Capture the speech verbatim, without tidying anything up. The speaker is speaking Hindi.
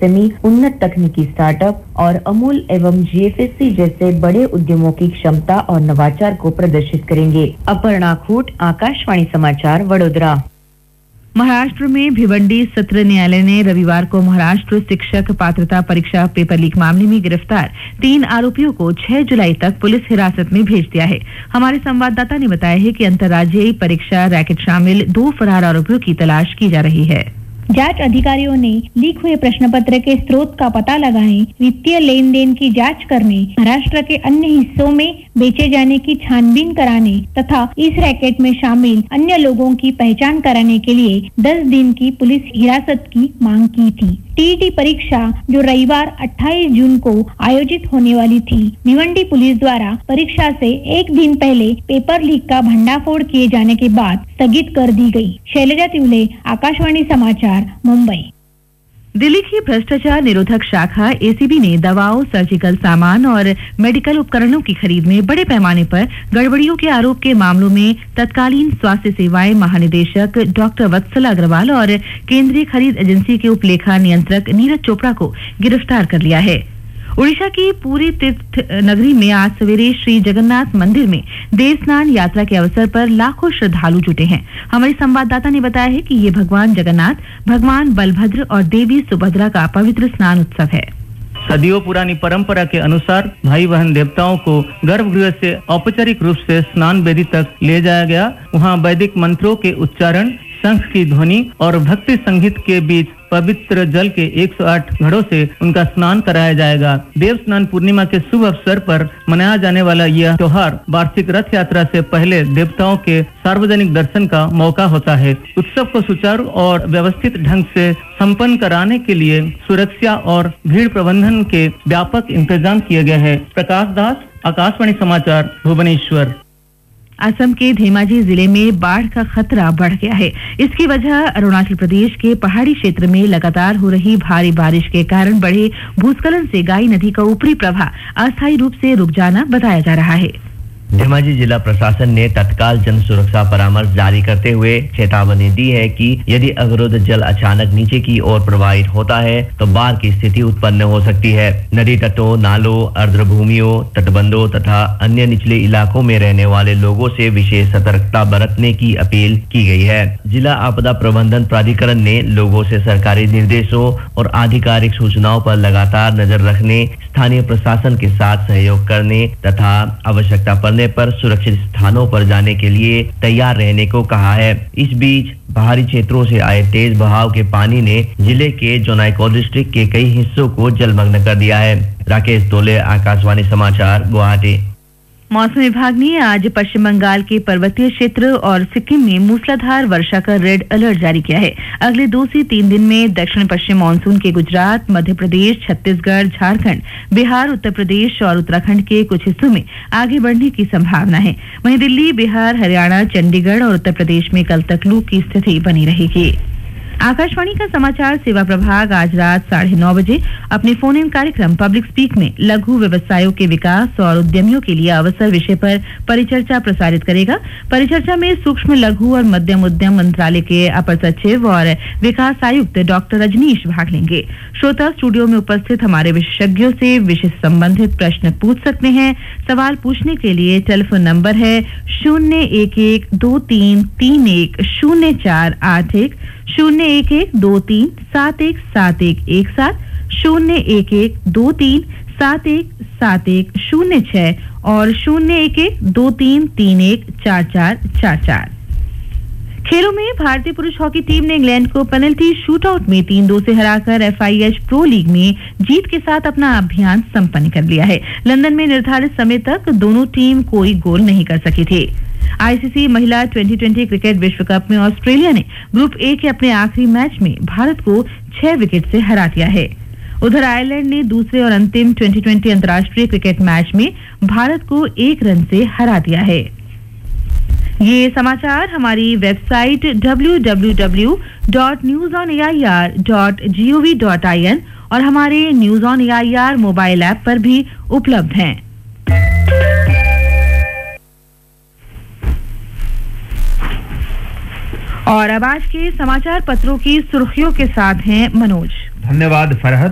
एमएसएमई, उन्नत तकनीकी स्टार्टअप और अमूल एवं जीएफएससी जैसे बड़े उद्यमों की क्षमता और नवाचार को प्रदर्शित करेंगे। अपर्णा खूट, आकाशवाणी समाचार, वडोदरा। महाराष्ट्र में भिवंडी सत्र न्यायालय ने रविवार को महाराष्ट्र शिक्षक पात्रता परीक्षा पेपर लीक मामले में गिरफ्तार तीन आरोपियों को छह जुलाई तक पुलिस हिरासत में भेज दिया है। हमारे संवाददाता ने बताया है कि अंतर्राज्यीय परीक्षा रैकेट शामिल दो फरार आरोपियों की तलाश की जा रही है। जांच अधिकारियों ने लीक हुए प्रश्न पत्र के स्रोत का पता लगाने, वित्तीय लेन देन की जांच करने, महाराष्ट्र के अन्य हिस्सों में बेचे जाने की छानबीन कराने तथा इस रैकेट में शामिल अन्य लोगों की पहचान कराने के लिए दस दिन की पुलिस हिरासत की मांग की थी। टीईटी परीक्षा जो रविवार अट्ठाईस जून को आयोजित होने वाली थी, भिवंडी पुलिस द्वारा परीक्षा से एक दिन पहले पेपर लीक का भंडाफोड़ किए जाने के बाद स्थगित कर दी गई। शैलजा तिवले, आकाशवाणी समाचार, मुंबई। दिल्ली की भ्रष्टाचार निरोधक शाखा एसीबी ने दवाओं, सर्जिकल सामान और मेडिकल उपकरणों की खरीद में बड़े पैमाने पर गड़बड़ियों के आरोप के मामलों में तत्कालीन स्वास्थ्य सेवाएं महानिदेशक डॉक्टर वत्सल अग्रवाल और केंद्रीय खरीद एजेंसी के उपलेखा नियंत्रक नीरज चोपड़ा को गिरफ्तार कर लिया है। ओडिशा की पूरी तीर्थ नगरी में आज सवेरे श्री जगन्नाथ मंदिर में देव स्नान यात्रा के अवसर पर लाखों श्रद्धालु जुटे हैं। हमारे संवाददाता ने बताया है कि ये भगवान जगन्नाथ, भगवान बलभद्र और देवी सुभद्रा का पवित्र स्नान उत्सव है। सदियों पुरानी परंपरा के अनुसार भाई बहन देवताओं को गर्भगृह से औपचारिक रूप से स्नान वेदी तक ले जाया गया। वहां वैदिक मंत्रों के उच्चारण, शंख की ध्वनि और भक्ति संगीत के बीच पवित्र जल के एक सौ आठ घड़ों से उनका स्नान कराया जाएगा। देव स्नान पूर्णिमा के शुभ अवसर पर मनाया जाने वाला यह त्योहार वार्षिक रथ यात्रा से पहले देवताओं के सार्वजनिक दर्शन का मौका होता है। उत्सव को सुचारू और व्यवस्थित ढंग से संपन्न कराने के लिए सुरक्षा और भीड़ प्रबंधन के व्यापक इंतजाम किए गए हैं। प्रकाश दास, आकाशवाणी समाचार, भुवनेश्वर। असम के धेमाजी जिले में बाढ़ का खतरा बढ़ गया है। इसकी वजह अरुणाचल प्रदेश के पहाड़ी क्षेत्र में लगातार हो रही भारी बारिश के कारण बढ़े भूस्खलन से गाई नदी का ऊपरी प्रवाह अस्थायी रूप से रुक जाना बताया जा रहा है। धेमाजी जिला प्रशासन ने तत्काल जन सुरक्षा परामर्श जारी करते हुए चेतावनी दी है कि यदि अवरुद्ध जल अचानक नीचे की ओर प्रवाहित होता है तो बाढ़ की स्थिति उत्पन्न हो सकती है। नदी तटों, नालों, अर्द्रभूमियों, तटबंधों तथा अन्य निचले इलाकों में रहने वाले लोगों से विशेष सतर्कता बरतने की अपील की गई है। जिला आपदा प्रबंधन प्राधिकरण ने लोगों से सरकारी निर्देशों और आधिकारिक सूचनाओं पर लगातार नजर रखने, स्थानीय प्रशासन के साथ सहयोग करने तथा आवश्यकता पड़ने पर सुरक्षित स्थानों पर जाने के लिए तैयार रहने को कहा है। इस बीच बाहरी क्षेत्रों से आए तेज बहाव के पानी ने जिले के जोनाइको डिस्ट्रिक्ट के कई हिस्सों को जलमग्न कर दिया है। राकेश दोले, आकाशवाणी समाचार, गुवाहाटी। मौसम विभाग ने आज पश्चिम बंगाल के पर्वतीय क्षेत्र और सिक्किम में मूसलाधार वर्षा का रेड अलर्ट जारी किया है। अगले दो से तीन दिन में दक्षिण पश्चिम मानसून के गुजरात, मध्य प्रदेश, छत्तीसगढ़, झारखंड, बिहार, उत्तर प्रदेश और उत्तराखंड के कुछ हिस्सों में आगे बढ़ने की संभावना है। वहीं दिल्ली, बिहार, हरियाणा, चंडीगढ़ और उत्तर प्रदेश में कल तक लू की स्थिति बनी रहेगी। आकाशवाणी का समाचार सेवा प्रभाग आज रात साढ़े नौ बजे अपने फोन इन कार्यक्रम पब्लिक स्पीक में लघु व्यवसायों के विकास और उद्यमियों के लिए अवसर विषय पर परिचर्चा प्रसारित करेगा। परिचर्चा में सूक्ष्म, लघु और मध्यम उद्यम मंत्रालय के अपर सचिव और विकास आयुक्त डॉक्टर रजनीश भाग लेंगे। श्रोता स्टूडियो में उपस्थित हमारे विशेषज्ञों से विषय संबंधित प्रश्न पूछ सकते हैं। सवाल पूछने के लिए टेलीफोन नंबर है शून्य एक एक दो तीन तीन एक शून्य चार आठ एक, शून्य एक एक दो तीन सात एक सात एक एक सात, शून्य एक एक दो तीन सात एक सात एक शून्य छह और शून्य एक एक दो तीन तीन एक चार चार चार चार। खेलों में भारतीय पुरुष हॉकी टीम ने इंग्लैंड को पेनल्टी शूटआउट में तीन दो से हराकर एफआईएच प्रो लीग में जीत के साथ अपना अभियान संपन्न कर लिया है। लंदन में निर्धारित समय तक दोनों टीम कोई गोल नहीं कर सकी थी। आईसीसी महिला ट्वेंटी ट्वेंटी क्रिकेट विश्व कप में ऑस्ट्रेलिया ने ग्रुप ए के अपने आखिरी मैच में भारत को छह विकेट से हरा दिया है। उधर आयरलैंड ने दूसरे और अंतिम ट्वेंटी ट्वेंटी अंतर्राष्ट्रीय क्रिकेट मैच में भारत को एक रन से हरा दिया है। ये समाचार हमारी website W W W dot news on A I R dot G O V dot I N और हमारे news on A I R mobile app पर भी उपलब्ध हैं। और अब आज के समाचार पत्रों की सुर्खियों के साथ हैं मनोज। धन्यवाद फरहत।